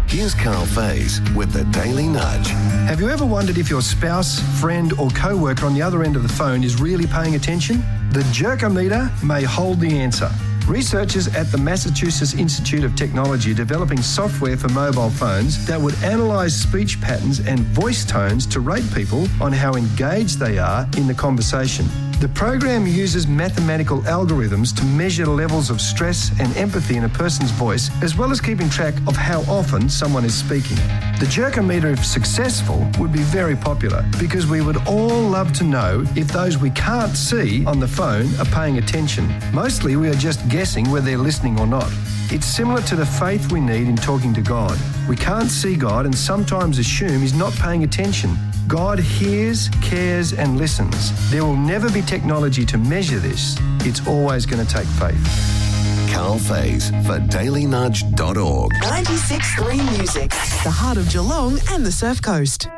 Here's Carl Faze with the Daily Nudge. Have you ever wondered if your spouse, friend or co-worker on the other end of the phone is really paying attention? The Jerkometer may hold the answer. Researchers at the Massachusetts Institute of Technology are developing software for mobile phones that would analyse speech patterns and voice tones to rate people on how engaged they are in the conversation. The program uses mathematical algorithms to measure levels of stress and empathy in a person's voice, as well as keeping track of how often someone is speaking. The Jerkometer, if successful, would be very popular because we would all love to know if those we can't see on the phone are paying attention. Mostly we are just guessing whether they're listening or not. It's similar to the faith we need in talking to God. We can't see God and sometimes assume He's not paying attention. God hears, cares and listens. There will never be technology to measure this. It's always going to take faith. Carl Faze for dailynudge.org. 96.3 Music, the heart of Geelong and the Surf Coast.